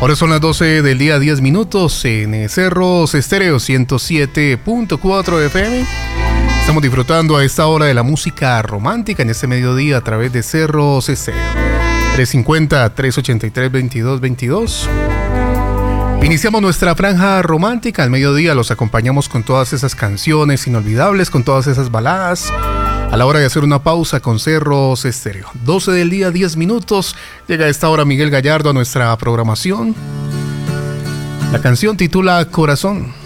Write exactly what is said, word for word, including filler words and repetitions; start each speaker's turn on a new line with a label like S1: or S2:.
S1: Ahora son las doce del día, diez minutos en Cerros Estéreo ciento siete punto cuatro F M. Estamos disfrutando a esta hora de la música romántica en este mediodía a través de Cerros Estéreo. tres cinco cero, tres ocho tres, veintidós veintidós. Iniciamos nuestra franja romántica al mediodía, los acompañamos con todas esas canciones inolvidables, con todas esas baladas. A la hora de hacer una pausa con Cerros Estéreo. doce del día, diez minutos. Llega a esta hora Miguel Gallardo a nuestra programación. La canción titula Corazón.